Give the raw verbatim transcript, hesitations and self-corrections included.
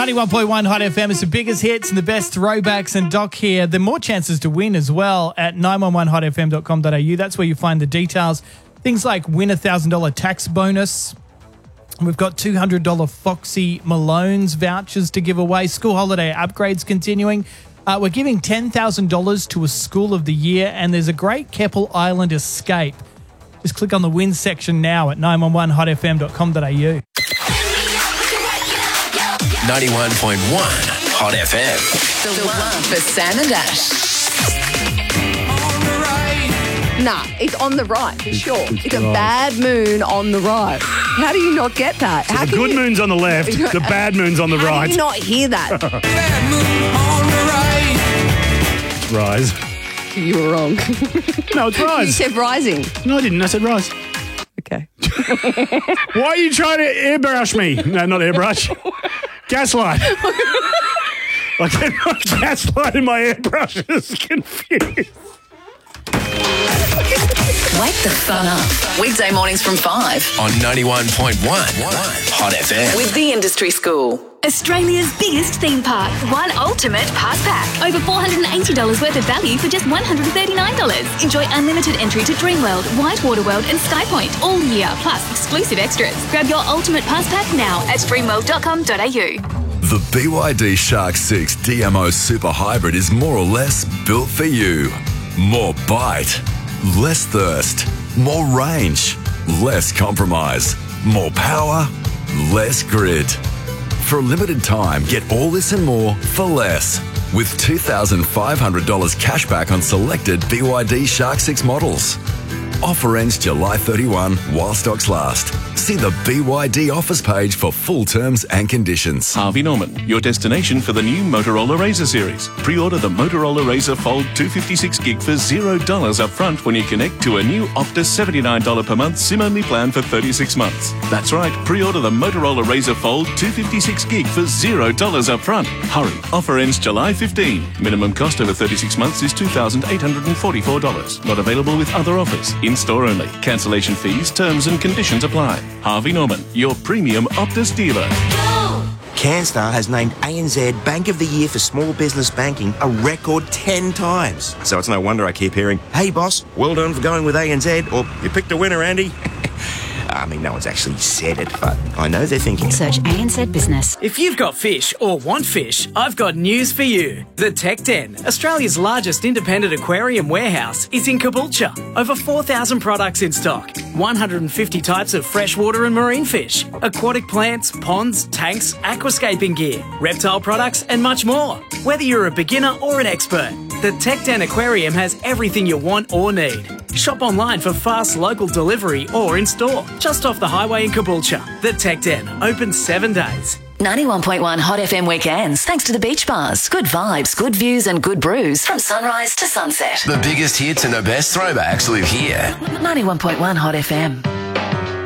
ninety-one point one Hot F M is the biggest hits and the best throwbacks, and Doc here. There are more chances to win as well at nine one one hot f m dot com dot a u. That's where you find the details. Things like win a one thousand dollars tax bonus. We've got two hundred dollars Foxy Malone's vouchers to give away. School holiday upgrades continuing. Uh, we're giving ten thousand dollars to a school of the year, and there's a great Keppel Island escape. Just click on the win section now at nine one one hot f m dot com dot a u. ninety-one point one Hot F M. The one for Sam and Ash. Nah, it's on the right for sure. It's, it's a right. Bad moon on the right. How do you not get that? So How the can good you... moon's on the left, the bad moon's on the How right. How do you not hear that? Bad moon on the right. Rise. You were wrong. No, it's rise. You said rising. No, I didn't. I said rise. Okay. Why are you trying to airbrush me? No, not airbrush. Gaslight. I cannot gaslight in my airbrushes. Confused. Wake the fun up. Weekday mornings from five. On ninety-one point one Hot F M. With the Industry School. Australia's biggest theme park. One ultimate pass pack. Over four hundred eighty dollars worth of value for just one hundred thirty-nine dollars. Enjoy unlimited entry to Dreamworld, Whitewater World and Skypoint all year, plus exclusive extras. Grab your ultimate pass pack now at dreamworld dot com dot a u. The B Y D Shark six D M O Super Hybrid is more or less built for you. More bite, less thirst, more range, less compromise, more power, less grid. For a limited time, get all this and more for less. With two thousand five hundred dollars cash back on selected B Y D Shark six models. Offer ends July thirty-first while stocks last. See the B Y D offers page for full terms and conditions. Harvey Norman, your destination for the new Motorola Razr series. Pre-order the Motorola Razr Fold two fifty-six gig for zero dollars up front when you connect to a new Optus seventy-nine dollars per month SIM-only plan for thirty-six months. That's right, pre-order the Motorola Razr Fold two fifty-six gig for zero dollars up front. Hurry, offer ends July fifteenth. Minimum cost over thirty-six months is two thousand eight hundred forty-four dollars. Not available with other offers. In-store only. Cancellation fees, terms and conditions apply. Harvey Norman, your premium Optus dealer. CanStar has named A N Z Bank of the Year for Small Business Banking a record ten times. So it's no wonder I keep hearing, hey boss, well done for going with A N Z, or you picked a winner, Andy. I mean, no one's actually said it, but I know they're thinking. Search A N Z Business. If you've got fish or want fish, I've got news for you. The Tech Den, Australia's largest independent aquarium warehouse, is in Caboolture. Over four thousand products in stock, one hundred fifty types of freshwater and marine fish, aquatic plants, ponds, tanks, aquascaping gear, reptile products and much more. Whether you're a beginner or an expert, the Tech Den Aquarium has everything you want or need. Shop online for fast local delivery or in store, just off the highway in Caboolture. The Tech Den, open seven days. ninety-one point one Hot F M weekends, thanks to the beach bars. Good vibes, good views and good brews from sunrise to sunset. The biggest hits and the best throwbacks live here. ninety-one point one Hot F M.